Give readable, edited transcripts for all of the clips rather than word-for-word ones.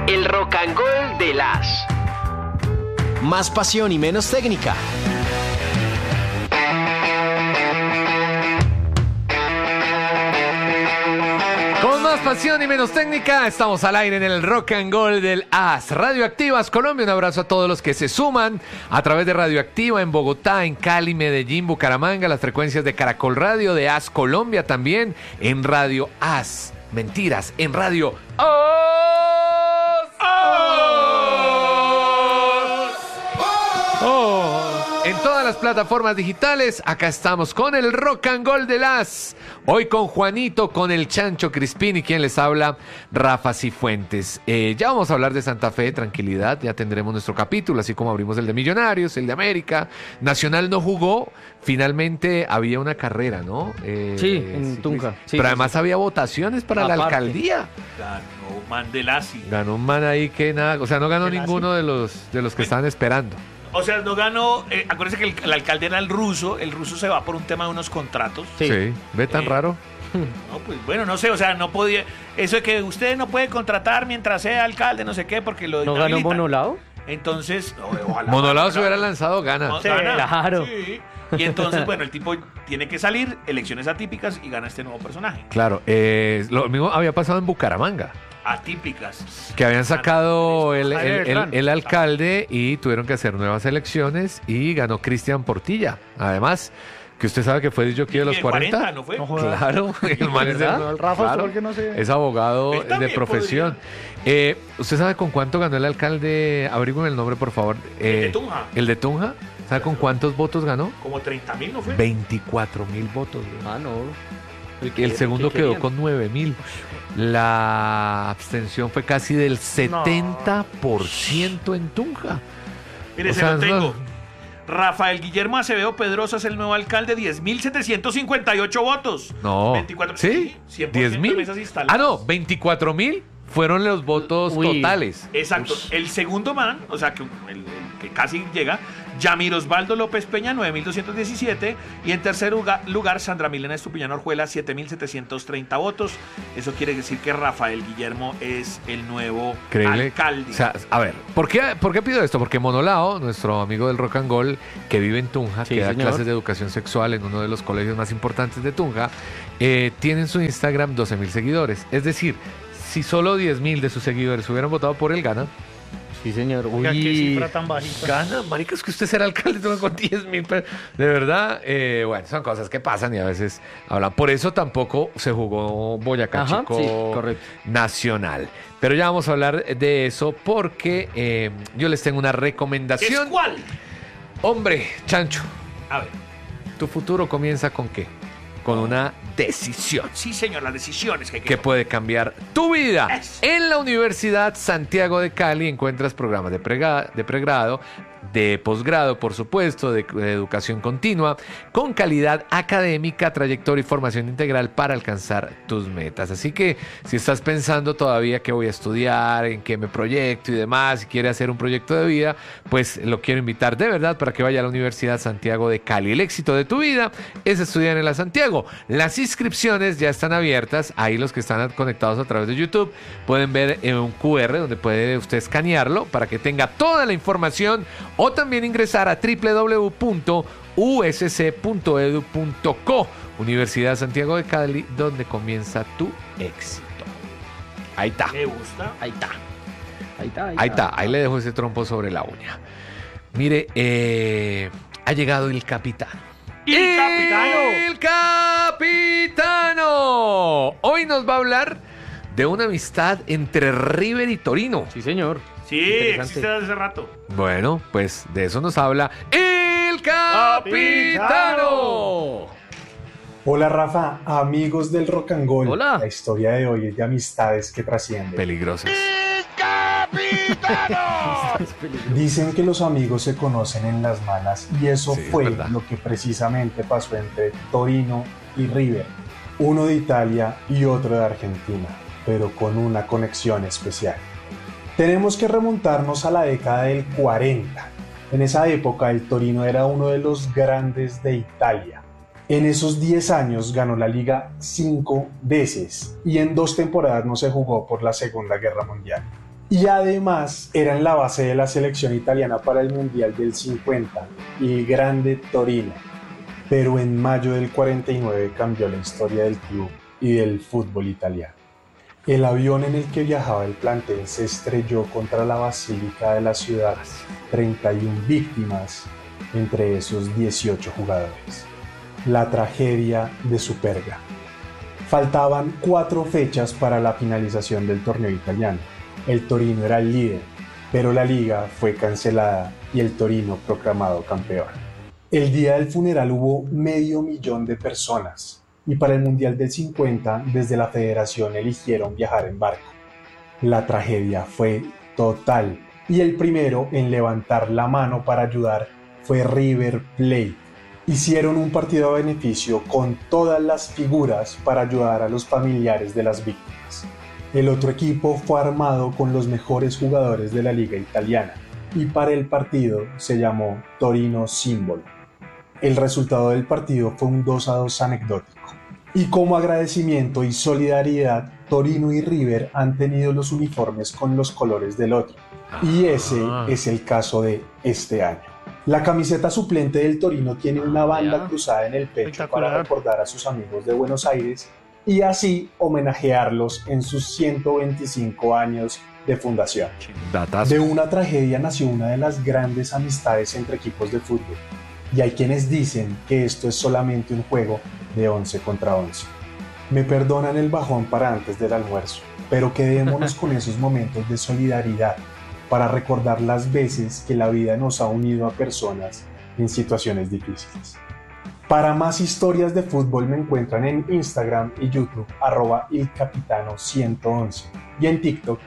El Rock and Roll de las. Más pasión y menos técnica. Con más pasión y menos técnica, estamos al aire en el Rock and Roll del AS. Radioactivas Colombia, un abrazo a todos los que se suman a través de Radioactiva en Bogotá, en Cali, Medellín, Bucaramanga, las frecuencias de Caracol Radio, de AS Colombia también, en Radio AS. Mentiras, en Radio En todas las plataformas digitales, acá estamos con el Rock and Roll de las. Hoy con Juanito, con el Chancho Crispín y quien les habla, Rafa Cifuentes. Ya vamos a hablar de Santa Fe, tranquilidad, ya tendremos nuestro capítulo, así como abrimos el de Millonarios, el de América. Nacional no jugó, finalmente había una carrera, ¿no? Sí, en Tunja. Sí, pero además había votaciones para la alcaldía. Ganó Mandelasi. Ganó un man ahí que nada, o sea, no ganó ninguno de los que estaban esperando. O sea, no ganó. Acuérdense que el alcalde era el ruso se va por un tema de unos contratos. Sí, ¿ve tan raro? No, pues bueno, no sé, o sea, no podía. Eso de que usted no puede contratar mientras sea alcalde, no sé qué, porque lo ¿No ganó inhabilitan. Monolao? Entonces, ojalá. Monolao se hubiera lanzado, gana. No, Sí, gana. claro. Sí. Y entonces, bueno, el tipo tiene que salir, elecciones atípicas y gana este nuevo personaje. Claro, lo mismo había pasado en Bucaramanga. Atípicas. Que habían sacado el Beltrán. alcalde y tuvieron que hacer nuevas elecciones y ganó Cristian Portilla. Además, que usted sabe que fue disjockey de los 40. ¿No fue? No jodas. Claro, el man es, ¿Verdad? el- El Rafa, claro, ¿por qué no sé? es abogado Él de también profesión. ¿Usted sabe con cuánto ganó el alcalde? Averígüeme el nombre, por favor. de Tunja. ¿El de Tunja? ¿Sabe con cuántos votos ganó? Como 30.000, ¿no fue? 24,000 votos. güey. Ah, no. El segundo ¿qué quedó querían? con 9,000. La abstención fue casi del 70% en Tunja. Mire, O se sea, lo tengo. no- Rafael Guillermo Acevedo Pedrosa es el nuevo alcalde, 10.758 votos. No. 24, ¿Sí? 100% 10,000. mesas instaladas. Ah, no, 24,000 fueron los votos Uy. totales. Exacto. El segundo man, o sea, que el que casi llega, Yamir Osvaldo López Peña, 9.217. Y en tercer lugar, Sandra Milena Estupiñán Orjuela, 7.730 votos. Eso quiere decir que Rafael Guillermo es el nuevo Increíble. alcalde. O sea, a ver, ¿por qué pido esto? Porque Monolao, nuestro amigo del Rock and Roll, que vive en Tunja, Sí, que da señor. clases de educación sexual en uno de los colegios más importantes de Tunja, tiene en su Instagram 12,000 seguidores. Es decir, si solo 10,000 de sus seguidores hubieran votado por él, gana. Sí, señor. Oiga, qué Uy. cifra tan bajita. Gana, marica, es que usted será alcalde con 10,000. De verdad, bueno, son cosas que pasan y a veces hablan. Por eso tampoco se jugó Boyacá Ajá, Chico sí, correcto. Nacional. Pero ya vamos a hablar de eso porque yo les tengo una ¿Es recomendación. cuál? Hombre, Chancho, A ver. tu futuro comienza con ¿qué? Con una decisión Sí, señor, las decisiones que hay que puede cambiar tu vida. Eso. En la Universidad Santiago de Cali encuentras programas de pregrado, de posgrado, por supuesto, de educación continua, con calidad académica, trayectoria y formación integral para alcanzar tus metas. Así que si estás pensando todavía qué voy a estudiar, en qué me proyecto y demás, si quieres hacer un proyecto de vida, pues lo quiero invitar de verdad para que vaya a la Universidad Santiago de Cali. El éxito de tu vida es estudiar en la Santiago. Las inscripciones ya están abiertas. Ahí los que están conectados a través de YouTube pueden ver un QR donde puede usted escanearlo para que tenga toda la información o también ingresar a www.usc.edu.co, Universidad Santiago de Cali, donde comienza tu éxito. Ahí está. me gusta. Ahí está. Ahí está. Ahí está, ahí le dejo ese trompo sobre la uña. Mire, ha llegado el capitán. ¡El capitano! ¡El capitano! Hoy nos va a hablar de una amistad entre River y Torino. Sí, señor. Sí, Interesante. existe desde hace rato. Bueno, pues de eso nos habla el capitano. Hola Rafa, amigos del Rock and Roll. Hola. La historia de hoy es de amistades que trascienden. Peligrosas. Dicen que los amigos se conocen en las malas y eso Sí, es fue verdad. lo que precisamente pasó entre Torino y River. Uno de Italia y otro de Argentina, pero con una conexión especial. Tenemos que remontarnos a la década del 40. En esa época el Torino era uno de los grandes de Italia. En esos 10 años ganó la liga 5 veces y en 2 temporadas no se jugó por la Segunda Guerra Mundial. y además eran la base de la selección italiana para el Mundial del 50, el grande Torino. Pero en mayo del 49 cambió la historia del club y del fútbol italiano. El avión en el que viajaba el plantel se estrelló contra la basílica de la ciudad, 31 víctimas, entre esos 18 jugadores. La tragedia de Superga. Faltaban 4 fechas para la finalización del torneo italiano. El Torino era el líder, pero la liga fue cancelada y el Torino proclamado campeón. El día del funeral hubo 500.000 de personas y para el Mundial del 50 desde la federación eligieron viajar en barco. La tragedia fue total y el primero en levantar la mano para ayudar fue River Plate. Hicieron un partido a beneficio con todas las figuras para ayudar a los familiares de las víctimas. El otro equipo fue armado con los mejores jugadores de la liga italiana y para el partido se llamó Torino Símbolo. El resultado del partido fue un 2-2 anecdótico. Y como agradecimiento y solidaridad, Torino y River han tenido los uniformes con los colores del otro. Y ese es el caso de este año. La camiseta suplente del Torino tiene una banda cruzada en el pecho para recordar a sus amigos de Buenos Aires y así homenajearlos en sus 125 años de fundación. Datazo. De una tragedia nació una de las grandes amistades entre equipos de fútbol. Y hay quienes dicen que esto es solamente un juego de 11 contra 11. Me perdonan el bajón para antes del almuerzo, pero quedémonos con esos momentos de solidaridad para recordar las veces que la vida nos ha unido a personas en situaciones difíciles. Para más historias de fútbol me encuentran en Instagram y YouTube @ilcapitano111 y en TikTok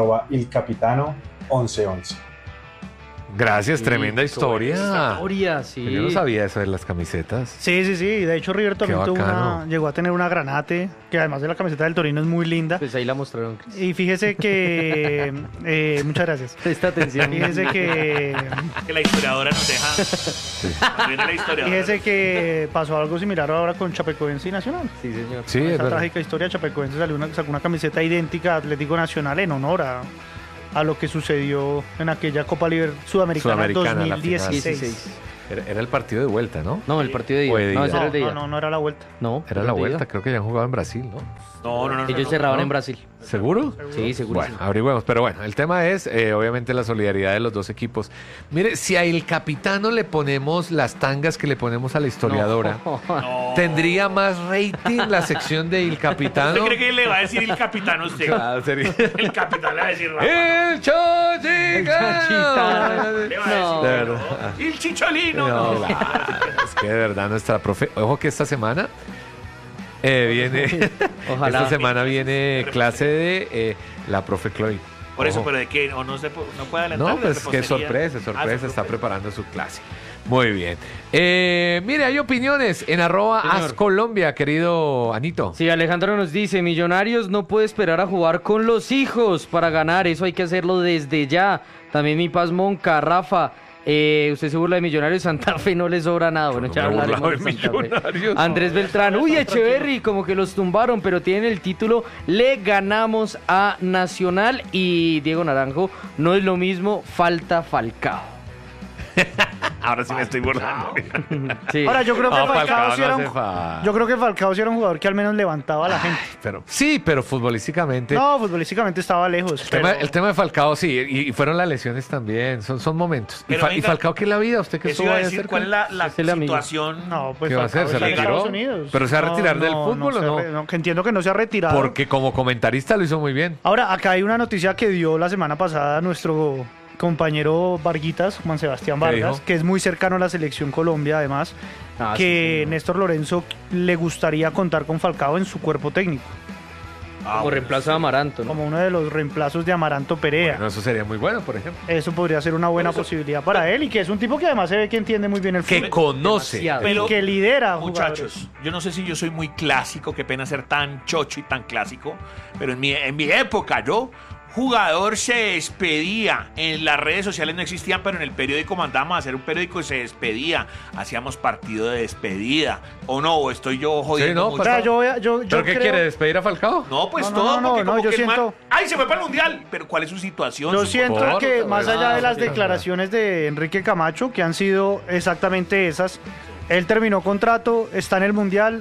@ilcapitano1111. Gracias, tremenda historia. Sí. Yo no sabía eso de las camisetas. Sí. De hecho, River también bacano. llegó a tener una granate, que además de la camiseta del Torino es muy linda. Pues ahí la mostraron. Y fíjese que... muchas gracias. Presta atención. Fíjese que... Que la historiadora nos deja. Nos viene la historiadora. Fíjese que pasó algo similar ahora con Chapecoense y Nacional. Sí, señor. Sí, es Esa verdad. trágica historia, Chapecoense sacó una camiseta idéntica a Atlético Nacional en honor a lo que sucedió en aquella Copa Sudamericana la final. 2016. Era el partido de vuelta, ¿no? No, el partido de ida. Fue de No, ida. ese era el de ida. No era la vuelta. No, Era la vuelta, creo que ya han jugado en Brasil, ¿no? No. Ellos cerraban en Brasil. ¿Seguro? Sí, seguro. Bueno, averigüemos. Pero bueno, el tema es obviamente la solidaridad de los dos equipos. Mire, si a El Capitano le ponemos las tangas que le ponemos a la historiadora, No. ¿tendría más rating la sección de El Capitano? ¿Usted cree que le va a decir el capitán a usted? Claro, sería... El capitán le va a decir Rafa. ¡El Chochicano! Le va a No. De decir, verdad. el chicholino. No, No. es que de verdad nuestra profe... Ojo que esta semana viene... Ojalá. Esta semana viene clase de la profe Chloe. Por eso, Ojo. pero de que no puede adelantar. No, de pues qué repostería. sorpresa, Ah, está preparando su clase. Muy bien. Mire, hay opiniones en @AsColombia, querido Anito. Sí, Alejandro nos dice, Millonarios no puede esperar a jugar con los hijos para ganar, eso hay que hacerlo desde ya. También mi Paz Monca, Rafa, usted se burla de Millonarios, Santa Fe no le sobra nada. Bueno, No ya me he hablaremos burlado de de Santa Fe. Millonarios. Andrés Beltrán, uy, Echeverry, como que los tumbaron, pero tienen el título, le ganamos a Nacional. Y Diego Naranjo, no es lo mismo, falta Falcao. Ahora sí me estoy burlando. Sí. Ahora, yo creo que Falcao sí no era hace un... falta. Yo creo que Falcao sí era un jugador que al menos levantaba a la gente. Pero, sí, pero futbolísticamente... No, futbolísticamente estaba lejos. El tema de Falcao, sí, y fueron las lesiones también, son momentos. Pero ¿Y venga, Falcao qué es la vida? ¿Usted qué Eso estuvo iba a ahí decir, cerca? ¿cuál es la Es el amigo. situación? No, pues ¿Qué va a hacer? Falcao ¿Se está en retiró? Estados Unidos. ¿Pero se va a retirar del fútbol o no? Que entiendo que no se ha retirado. Porque como comentarista lo hizo muy bien. Ahora, acá hay una noticia que dio la semana pasada nuestro compañero Varguitas, Juan Sebastián ¿Qué Vargas, dijo? que es muy cercano a la selección Colombia, además, Ah, que sí, Néstor Lorenzo le gustaría contar con Falcao en su cuerpo técnico, como reemplazo de Amaranto, ¿no? como uno de los reemplazos de Amaranto Perea. Bueno, eso sería muy bueno, por ejemplo. Eso podría ser una buena posibilidad para él y que es un tipo que además se ve que entiende muy bien el Que fútbol. conoce. Demasiado. Pero, que lidera muchachos, jugadores. yo no sé si yo soy muy clásico, qué pena ser tan chocho y tan clásico, pero en mi época, jugador se despedía, en las redes sociales no existían, pero en el periódico mandábamos a hacer un periódico y se despedía, hacíamos partido de despedida, o no, o estoy yo jodiendo no, mucho. O sea, yo ¿Pero qué creo- quiere, despedir a Falcao? No, pues No, todo, no, porque no, como yo que el man- siento- ¡ay, se fue para el Mundial! Pero ¿cuál es su situación? Yo Su siento por que favor, más allá de las sí, declaraciones de Enrique Camacho, que han sido exactamente esas, él terminó contrato, está en el Mundial,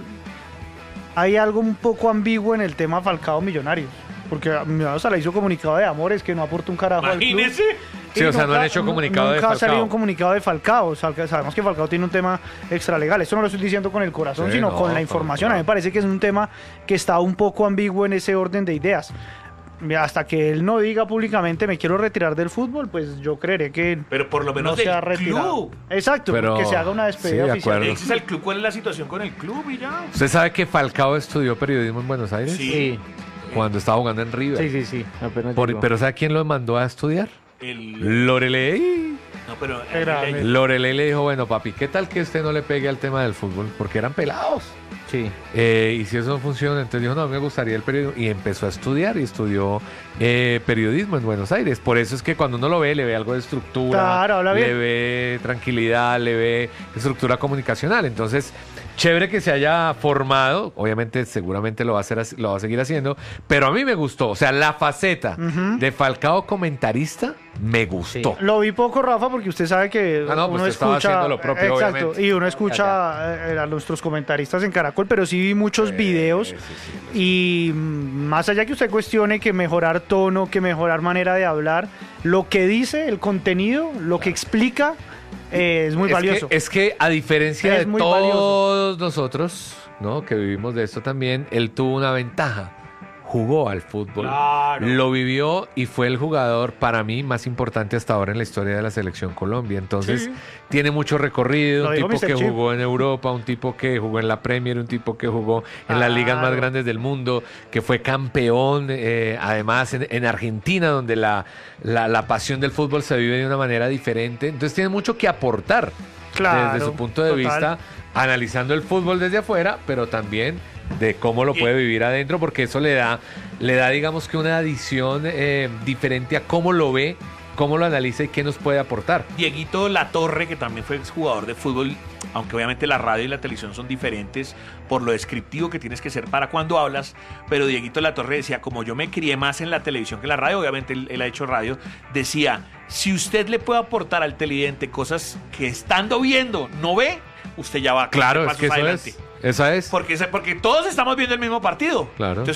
hay algo un poco ambiguo en el tema Falcao Millonarios, porque Millonarios le hizo comunicado de amores que no aporta un carajo al club. Imagínese. Sí, o sea, no han hecho comunicado de Nunca ha salido Falcao. un comunicado de Falcao. O sea, que sabemos que Falcao tiene un tema extralegal. Esto no lo estoy diciendo con el corazón, Sí, sino no, con la con- información. A mí me parece que es un tema que está un poco ambiguo en ese orden de ideas. Mira, hasta que él no diga públicamente me quiero retirar del fútbol, pues yo creeré que Pero por lo menos no se ha del retirado. club. Exacto, Pero- que se haga una despedida sí, de oficial. acuerdo. Ese es el club, ¿cuál es la situación con el club y ya? ¿Usted sabe que Falcao estudió periodismo en Buenos Aires? Sí. Sí, Cuando estaba jugando en River. sí. Apenas Por- llegó. pero ¿sabe quién lo mandó a estudiar? El... Lorelei. No, pero... Qué grave. Lorelei le dijo, bueno, papi, ¿qué tal que usted no le pegue al tema del fútbol? Porque eran pelados. Sí. Y si eso no funciona, entonces dijo, no, me gustaría el periodismo. Y empezó a estudiar y estudió periodismo en Buenos Aires. Por eso es que cuando uno lo ve, le ve algo de estructura, Claro, habla bien. le ve tranquilidad, le ve estructura comunicacional. Entonces, chévere que se haya formado. Obviamente, seguramente lo va a seguir haciendo. Pero a mí me gustó. O sea, la faceta de Falcao comentarista me gustó. Lo vi poco, Rafa, porque usted sabe que Ah, no, pues uno usted estaba escucha. haciendo lo propio, exacto, obviamente. y uno escucha a nuestros comentaristas en Caracol, pero sí vi muchos videos. Y más allá que usted cuestione que mejorar tono, que mejorar manera de hablar, lo que dice, el contenido, lo que explica, es muy valioso. Es que a diferencia Es de muy todos nosotros, ¿no? Que vivimos de esto también, él tuvo una ventaja. Jugó al fútbol, Claro. lo vivió y fue el jugador para mí más importante hasta ahora en la historia de la selección Colombia. Entonces Sí. tiene mucho recorrido, Lo un dijo tipo Mr. que Chip. jugó en Europa, un tipo que jugó en la Premier, un tipo que jugó en las ligas más Claro. grandes del mundo, que fue campeón, además en Argentina, donde la pasión del fútbol se vive de una manera diferente. Entonces tiene mucho que aportar Claro, desde su punto de total. vista, analizando el fútbol desde afuera, pero también de cómo lo puede vivir adentro, porque eso le da digamos que una adición diferente a cómo lo ve, cómo lo analiza y qué nos puede aportar. Dieguito Latorre, que también fue exjugador de fútbol, aunque obviamente la radio y la televisión son diferentes por lo descriptivo que tienes que ser para cuando hablas, pero Dieguito Latorre decía, como yo me crié más en la televisión que en la radio, obviamente él ha hecho radio, decía, si usted le puede aportar al televidente cosas que estando viendo no ve, usted ya va Claro, es pasos que eso adelante. es. Esa es. Porque todos estamos viendo el mismo partido. Claro. Entonces,